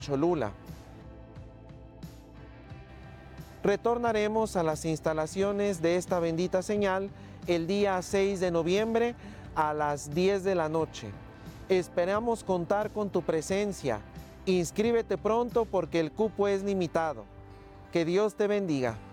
Cholula. Retornaremos a las instalaciones de esta bendita señal el día 6 de noviembre a las 10 de la noche. Esperamos contar con tu presencia. Inscríbete pronto porque el cupo es limitado. Que Dios te bendiga.